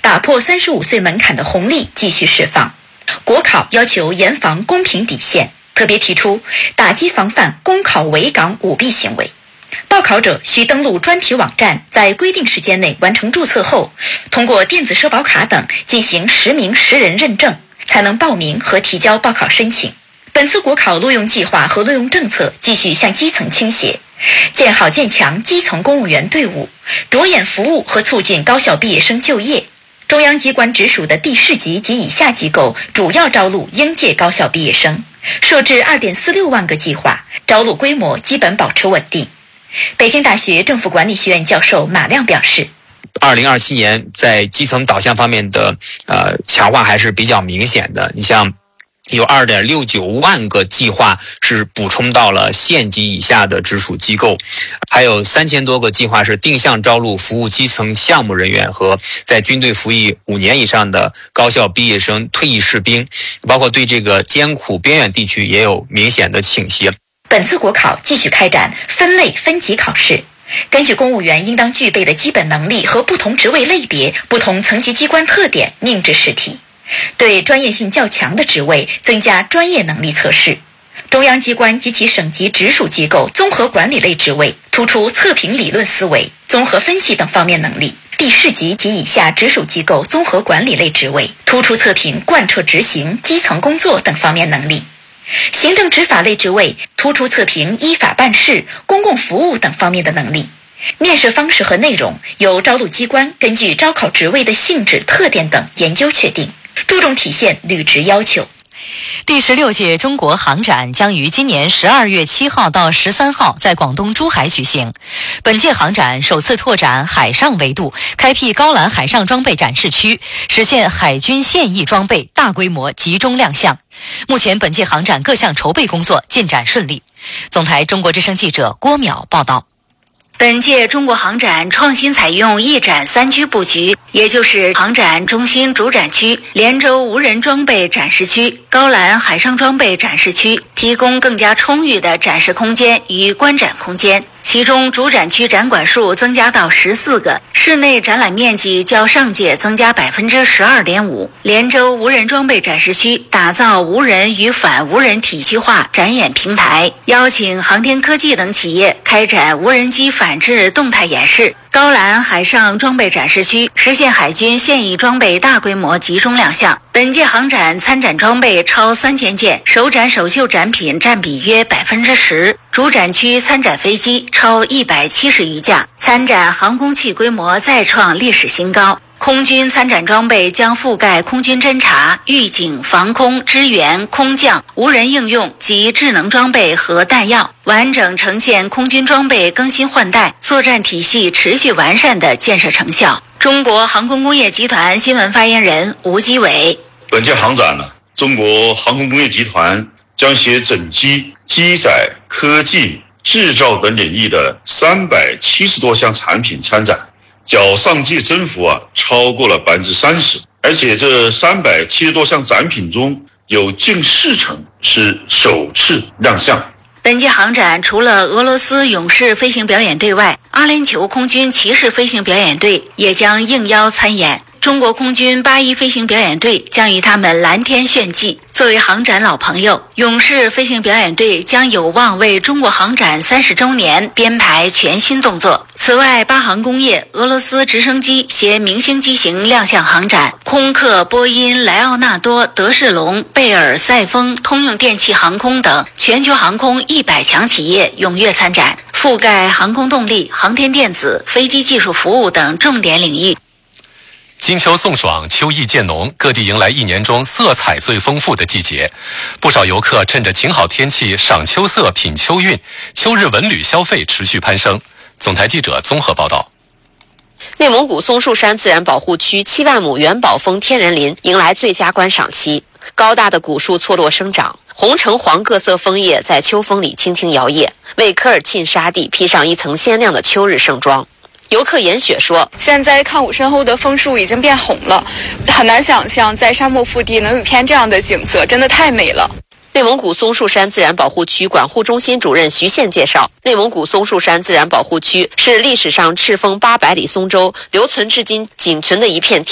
打破35岁门槛的红利继续释放。国考要求严防公平底线，特别提出打击防范公考围岗舞弊行为。报考者需登录专题网站，在规定时间内完成注册后，通过电子社保卡等进行实名实人认证，才能报名和提交报考申请。本次国考录用计划和录用政策继续向基层倾斜，建好建强基层公务员队伍，着眼服务和促进高校毕业生就业。中央机关直属的地市级及以下机构主要招录应届高校毕业生，设置2.46万个计划，招录规模基本保持稳定。北京大学政府管理学院教授马亮表示 ，2027年在基层导向方面的强化还是比较明显的。你像有2.69万个计划是补充到了县级以下的直属机构，还有3000多个计划是定向招录服务基层项目人员和在军队服役5年以上的高校毕业生、退役士兵，包括对这个艰苦边远地区也有明显的倾斜。 本次国考继续开展分类分级考试，根据公务员应当具备的基本能力和不同职位类别、不同层级机关特点命制试题，对专业性较强的职位增加专业能力测试。中央机关及其省级直属机构综合管理类职位突出测评理论思维、综合分析等方面能力。地市级及以下直属机构综合管理类职位突出测评贯彻执行基层工作等方面能力。行政执法类职位突出测评依法办事、公共服务等方面的能力。面试方式和内容由招录机关根据招考职位的性质、特点等研究确定，注重体现履职要求。 第16届中国航展将于今年12月7号到13号在广东珠海举行。本届航展首次拓展海上维度，开辟高栏海上装备展示区，实现海军现役装备大规模集中亮相。目前本届航展各项筹备工作进展顺利。总台中国之声记者郭淼报道。 本届中国航展创新采用一展三区布局，也就是航展中心主展区、连州无人装备展示区、高栏海上装备展示区，提供更加充裕的展示空间与观展空间。其中主展区展馆数增加到14个，室内展览面积较上届增加 12.5%。连州无人装备展示区打造无人与反无人体系化展演平台，邀请航天科技等企业开展无人机反制动态演示。高栏海上装备展示区实现海军现役装备大规模集中亮相。本届航展参展装备超3000件，首展首秀展品占比约 10%。主展区参展飞机超170余架，参展航空器规模再创历史新高。空军参展装备将覆盖空军侦察、预警、防空、支援、空降、无人应用及智能装备和弹药，完整呈现空军装备更新换代、作战体系持续完善的建设成效。中国航空工业集团新闻发言人吴基伟： 本届航展中国航空工业集团将携整机、机载、科技、制造等领域的370多项产品参展，较上届增幅超过了30%，而且这370多项展品中有近40%是首次亮相。 本届航展除了俄罗斯勇士飞行表演队外，阿联酋空军骑士飞行表演队也将应邀参演。中国空军81飞行表演队将与他们蓝天炫技。作为航展老朋友，勇士飞行表演队将有望为中国航展30周年编排全新动作。此外，巴航工业、俄罗斯直升机携明星机型亮相航展，空客、波音、莱奥纳多、德士隆、贝尔、赛丰、通用电气航空等全球航空100强企业踊跃参展，覆盖航空动力、航天电子、飞机技术服务等重点领域。 金秋送爽，秋意渐浓，各地迎来一年中色彩最丰富的季节。不少游客趁着晴好天气赏秋色、品秋韵，秋日文旅消费持续攀升。总台记者综合报道。 内蒙古松树山自然保护区7万亩元宝峰天然林迎来最佳观赏期，高大的古树错落生长，红橙黄各色枫叶在秋风里轻轻摇曳，为科尔沁沙地披上一层鲜亮的秋日盛装。游客严雪说：“ 现在看我身后的枫树已经变红了，很难想象在沙漠腹地能有一片这样的景色，真的太美了。” 内蒙古松树山自然保护区管护中心主任徐宪介绍，内蒙古松树山自然保护区是历史上赤峰800里松州留存至今仅存的一片